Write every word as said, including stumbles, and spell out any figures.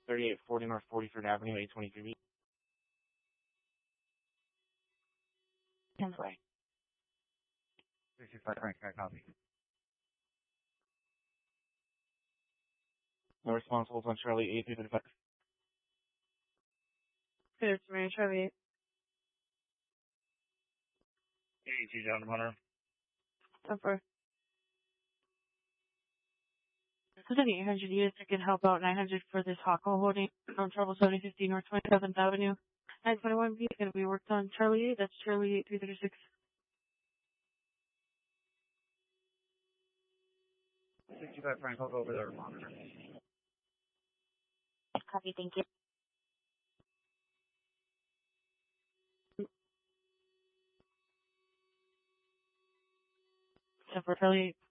thirty-eight forty North forty-third Avenue, eight twenty-three B. ten four. sixty-five Frank, can I copy? No response holds on Charlie, eight three thirty-five. Good, it's Mary Charlie. eighty-two John Hunter. ten four. This is an eight hundred units that can help out nine hundred for this hot call holding on Trouble seventy fifty North twenty-seventh Avenue. nine twenty-one B is going to be worked on Charlie eight. That's Charlie eight three thirty-six. sixty-five Frank, I'll go over there. Monitor. Copy, thank you. ten four Charlie eight.